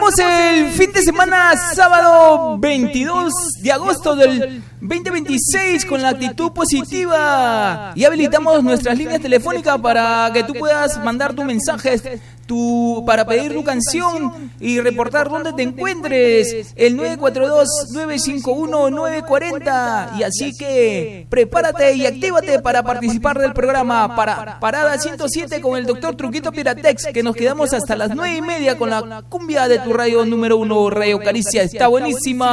Comenzamos el fin de semana, sábado 22 de agosto del 2026 con la actitud positiva y habilitamos nuestras líneas telefónicas para que tú puedas mandar tus mensajes, para pedir tu canción y reportar dónde te encuentres, el 942-951-940. Y así que prepárate y actívate para participar del programa para Parada 107 con el doctor Truquito Piratex, que nos quedamos hasta las 9:30 con la cumbia de tu radio número 1, Radio Caricia. Está buenísima.